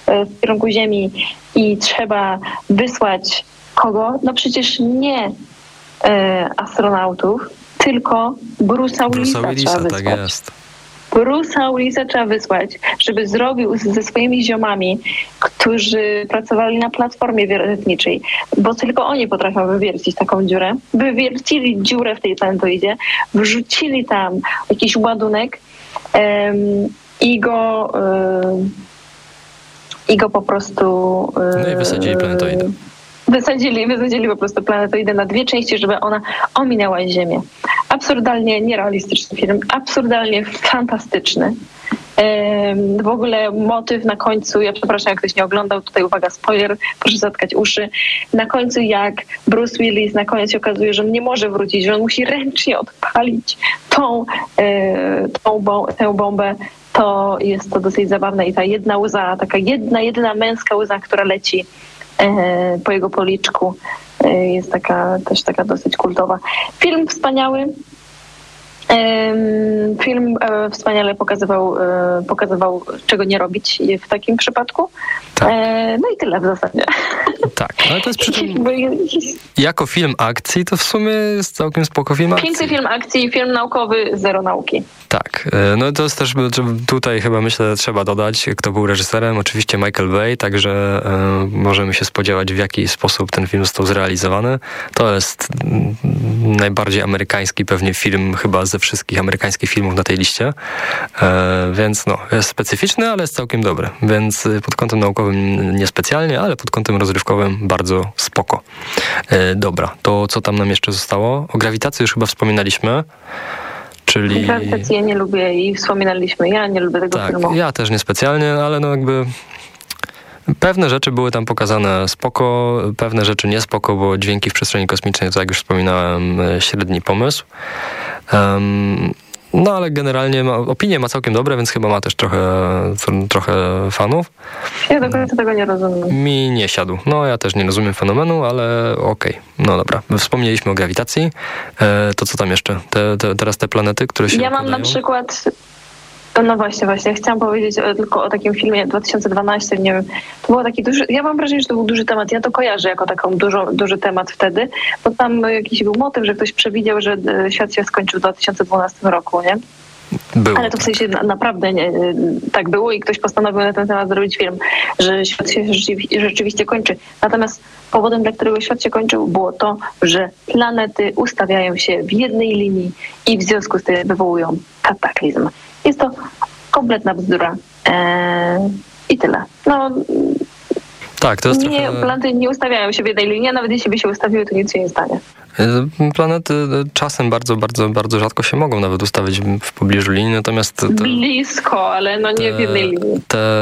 w kierunku Ziemi i trzeba wysłać kogo? No przecież nie astronautów, tylko Bruce'a Willisa trzeba wysłać. Tak jest. Bruce'a Willisa trzeba wysłać, żeby zrobił ze swoimi ziomami, którzy pracowali na platformie wiertniczej, bo tylko oni potrafią wywiercić taką dziurę. Wywiercili dziurę w tej planetoidzie, wrzucili tam jakiś ładunek i go po prostu... No i wysadzili planetoidę. Wysadzili po prostu planetoidę na dwie części, żeby ona ominęła Ziemię. Absurdalnie nierealistyczny film, absurdalnie fantastyczny. W ogóle motyw na końcu, ja przepraszam, jak ktoś nie oglądał, tutaj uwaga, spoiler, proszę zatkać uszy. Na końcu jak Bruce Willis na koniec się okazuje, że on nie może wrócić, że on musi ręcznie odpalić tę bombę, to jest to dosyć zabawne i ta jedna łza, taka jedyna męska łza, która leci po jego policzku, jest też taka dosyć kultowa. Film wspaniały. Film wspaniale pokazywał, czego nie robić w takim przypadku. Tak. No i tyle w zasadzie. Tak, ale to jest przy czym jako film akcji to w sumie jest całkiem spoko film akcji. Piękny film akcji, film naukowy, zero nauki. Tak, no to jest też, tutaj chyba myślę trzeba dodać, kto był reżyserem, oczywiście Michael Bay, także możemy się spodziewać, w jaki sposób ten film został zrealizowany. To jest najbardziej amerykański pewnie film chyba ze wszystkich amerykańskich filmów na tej liście, więc no, jest specyficzny, ale jest całkiem dobry, więc pod kątem naukowym niespecjalnie, ale pod kątem rozrywkowym bardzo spoko. Dobra, to co tam nam jeszcze zostało? O grawitacji już chyba wspominaliśmy. Czyli... Grawitację nie lubię i wspominaliśmy. Ja nie lubię tego filmu. Ja też niespecjalnie, ale no jakby pewne rzeczy były tam pokazane spoko, pewne rzeczy nie spoko, bo dźwięki w przestrzeni kosmicznej, to jak już wspominałem, średni pomysł. No ale generalnie opinie ma całkiem dobre, więc chyba ma też trochę fanów. Ja do końca tego nie rozumiem. Mi nie siadł. No ja też nie rozumiem fenomenu, ale okej. No dobra. Wspomnieliśmy o grawitacji. To co tam jeszcze? Teraz te planety, które się układają? Na przykład... No właśnie. Chciałam powiedzieć tylko o takim filmie 2012, nie wiem. To było taki duży... Ja mam wrażenie, że to był duży temat. Ja to kojarzę jako taką duży temat wtedy, bo tam jakiś był motyw, że ktoś przewidział, że świat się skończył w 2012 roku, nie? Było. Ale to w sensie naprawdę nie, tak było i ktoś postanowił na ten temat zrobić film, że świat się rzeczywiście kończy. Natomiast powodem, dla którego świat się kończył, było to, że planety ustawiają się w jednej linii i w związku z tym wywołują kataklizm. Jest to kompletna bzdura. I tyle. No, tak, to jest planety nie ustawiają się w jednej linii, a nawet jeśli by się ustawiły, to nic się nie stanie. Planety czasem bardzo, bardzo, bardzo rzadko się mogą nawet ustawić w pobliżu linii, natomiast... Blisko, ale no nie w jednej linii.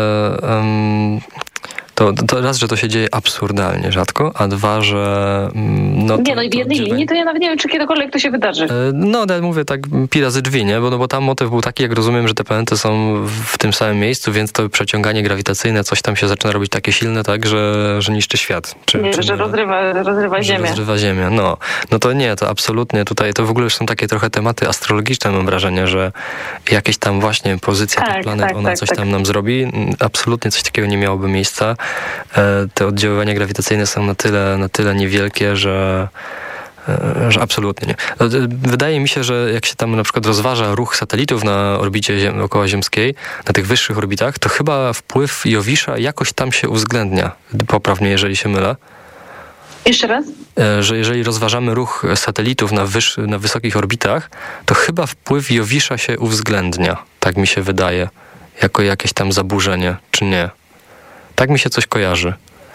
To raz, że to się dzieje absurdalnie rzadko, a dwa, że... No w jednej linii to ja nawet nie wiem, czy kiedykolwiek to się wydarzy. No, ale mówię tak, pi razy drzwi, nie? Bo tam motyw był taki, jak rozumiem, że te planety są w tym samym miejscu, więc to przeciąganie grawitacyjne, coś tam się zaczyna robić takie silne, tak, że niszczy świat. Że rozrywa Ziemię. Rozrywa Ziemię, no to nie, to absolutnie tutaj, to w ogóle już są takie trochę tematy astrologiczne, mam wrażenie, że jakieś tam właśnie pozycja tych planet, ona coś tam nam zrobi. Absolutnie coś takiego nie miałoby miejsca. Te oddziaływania grawitacyjne są na tyle niewielkie, że absolutnie nie. Wydaje mi się, że jak się tam na przykład rozważa ruch satelitów na orbicie okołoziemskiej, na tych wyższych orbitach, to chyba wpływ Jowisza jakoś tam się uwzględnia. Popraw mnie, jeżeli się mylę. Jeszcze raz? Że jeżeli rozważamy ruch satelitów na wysokich orbitach, to chyba wpływ Jowisza się uwzględnia. Tak mi się wydaje. Jako jakieś tam zaburzenie, czy nie? Tak mi się coś kojarzy.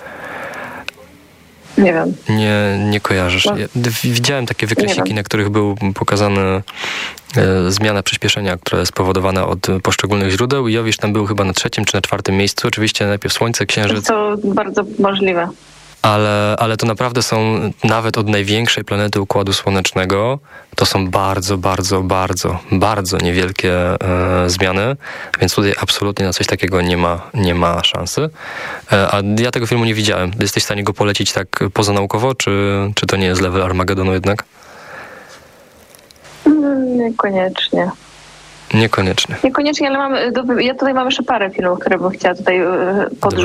Nie wiem. Nie kojarzysz. Ja widziałem takie wykresiki, na których był pokazane zmiana przyspieszenia, która jest spowodowana od poszczególnych źródeł i Jowisz tam był chyba na 3. czy na 4. miejscu. Oczywiście najpierw Słońce, Księżyc. To bardzo możliwe. Ale to naprawdę są nawet od największej planety Układu Słonecznego, to są bardzo, bardzo, bardzo, bardzo niewielkie zmiany, więc tutaj absolutnie na coś takiego nie ma szansy. A ja tego filmu nie widziałem. Jesteś w stanie go polecić tak pozanaukowo, czy to nie jest level Armagedonu jednak? Niekoniecznie. Niekoniecznie, ale ja tutaj mam jeszcze parę filmów, które bym chciała tutaj podrzucić.